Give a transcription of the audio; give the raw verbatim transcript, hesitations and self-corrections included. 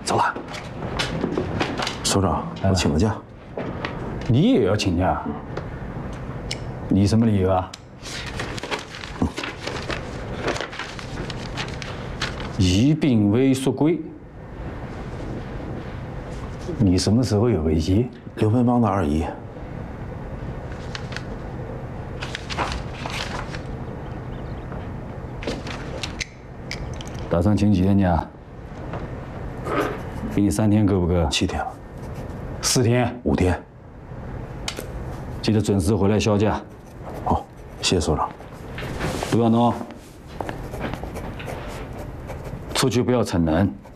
走了。首长，我请个假。 你也要请假？你什么理由啊？疫病未xuất轨，你什么时候有危机？ 刘文邦的二姨。 打算请几天假？给你三天够不够？ 七天了。 四天？ 五天。 记得准时回来销假。 好，谢谢首长。 不要闹，出去不要逞能。